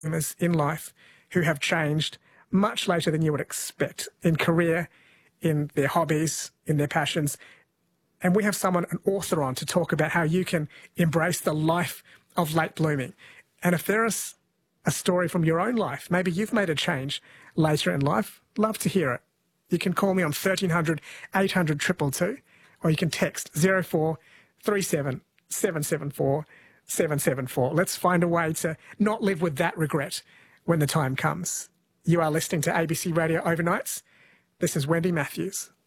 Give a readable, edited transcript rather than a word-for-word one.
bloomers in life who have changed much later than you would expect in career, in their hobbies, in their passions. And we have someone, an author, on to talk about how you can embrace the life of late blooming. And if there is a story from your own life, maybe you've made a change later in life, love to hear it. You can call me on 1300 800 222, or you can text 0437 774 774. Let's find a way to not live with that regret when the time comes. You are listening to ABC Radio Overnights. This is Wendy Matthews.